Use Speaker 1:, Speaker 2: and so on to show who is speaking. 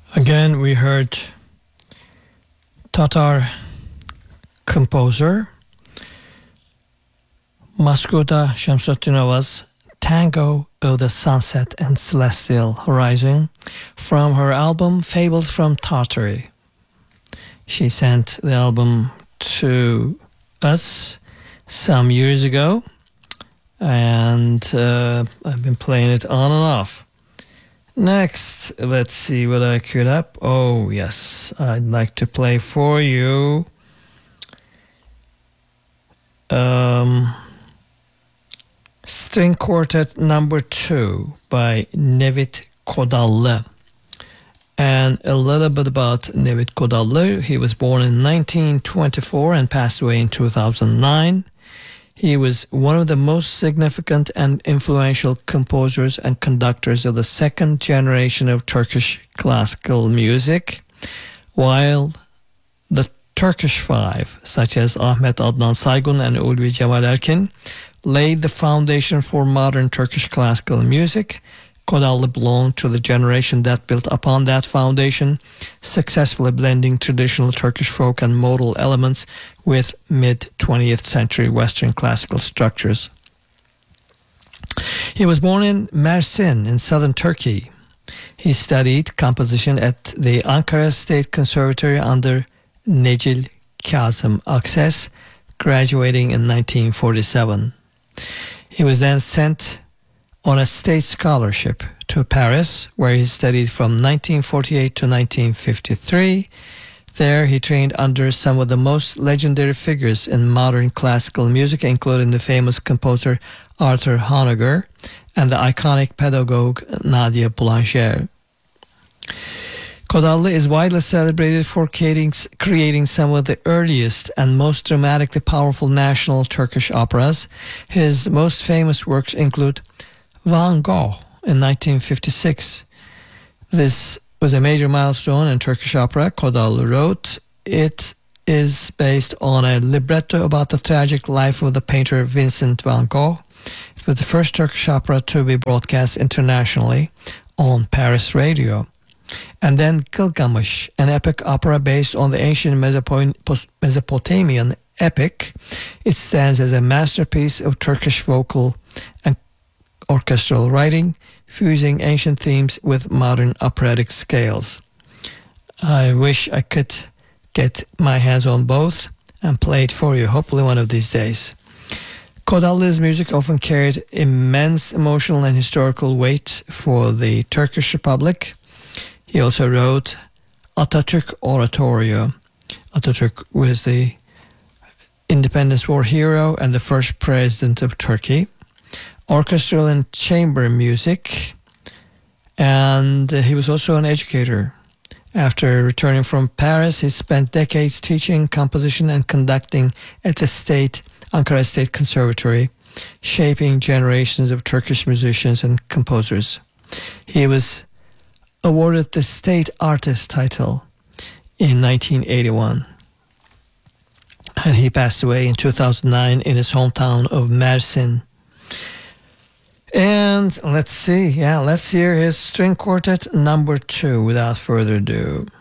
Speaker 1: Again, we heard Tatar composer Maskuda Shamsuddinova's Tango of the Sunset and Celestial Horizon from her album Fables from Tartary. She sent the album to us some years ago, and I've been playing it on and off. Next, let's see what I queued up. Oh yes, I'd like to play for you String Quartet number 2 by Nevit Kodallı. And a little bit about Nevit Kodallı. He was born in 1924 and passed away in 2009. He was one of the most significant and influential composers and conductors of the second generation of Turkish classical music, while the Turkish Five, such as Ahmet Adnan Saygun and Ulvi Cemal Erkin, laid the foundation for modern Turkish classical music. Kodallı belonged to the generation that built upon that foundation, successfully blending traditional Turkish folk and modal elements with mid-20th century Western classical structures. He was born in Mersin in southern Turkey. He studied composition at the Ankara State Conservatory under Necil Kazım Akses, graduating in 1947. He was then sent on a state scholarship to Paris, where he studied from 1948 to 1953. There he trained under some of the most legendary figures in modern classical music, including the famous composer Arthur Honegger and the iconic pedagogue Nadia Boulanger. Kodallı is widely celebrated for creating some of the earliest and most dramatically powerful national Turkish operas. His most famous works include Van Gogh in 1956. This was a major milestone in Turkish opera. Kodallı wrote, "It is based on a libretto about the tragic life of the painter Vincent van Gogh. It was the first Turkish opera to be broadcast internationally on Paris radio." And then Gilgamesh, an epic opera based on the ancient Mesopotamian epic. It stands as a masterpiece of Turkish vocal and orchestral writing, fusing ancient themes with modern operatic scales. I wish I could get my hands on both and play it for you, hopefully one of these days. Kodallı's music often carried immense emotional and historical weight for the Turkish Republic. He also wrote Atatürk Oratorio. Atatürk was the Independence War hero and the first president of Turkey. Orchestral and chamber music, and he was also an educator. After returning from Paris, he spent decades teaching composition and conducting at the Ankara State Conservatory, shaping generations of Turkish musicians and composers. He was awarded the State Artist title in 1981, and he passed away in 2009 in his hometown of Mersin. And let's hear his String Quartet number 2 without further ado.